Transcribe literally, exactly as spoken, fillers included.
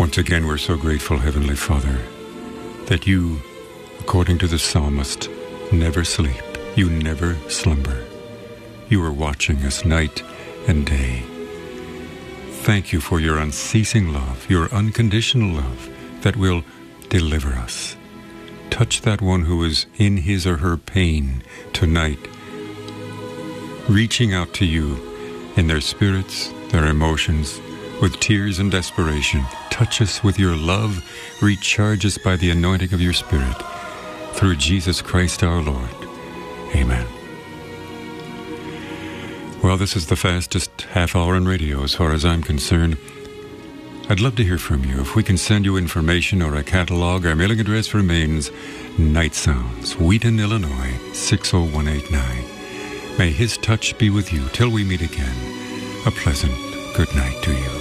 Once again, we're so grateful, Heavenly Father, that you, according to the psalmist, never sleep. You never slumber. You are watching us night and day. Thank you for your unceasing love, your unconditional love that will deliver us. Touch that one who is in his or her pain tonight, reaching out to you in their spirits, their emotions, with tears and desperation. Touch us with your love. Recharge us by the anointing of your Spirit. Through Jesus Christ our Lord. Amen. Well, this is the fastest half hour in radio as far as I'm concerned. I'd love to hear from you. If we can send you information or a catalog, our mailing address remains Night Sounds, Wheaton, Illinois, six oh one eight nine. May His touch be with you till we meet again. A pleasant good night to you.